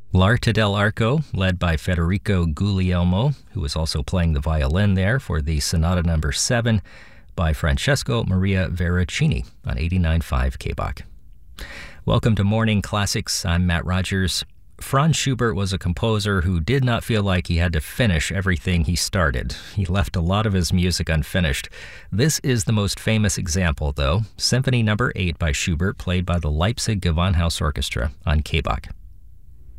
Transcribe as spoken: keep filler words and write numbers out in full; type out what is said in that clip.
L'Arte dell'Arco, led by Federico Guglielmo, who was also playing the violin there for the Sonata Number seven by Francesco Maria Veracini on eighty-nine point five K B O C. Welcome to Morning Classics. I'm Matt Rogers. Franz Schubert was a composer who did not feel like he had to finish everything he started. He left a lot of his music unfinished. This is the most famous example, though, Symphony Number eight by Schubert, played by the Leipzig Gewandhaus Orchestra on K B O C.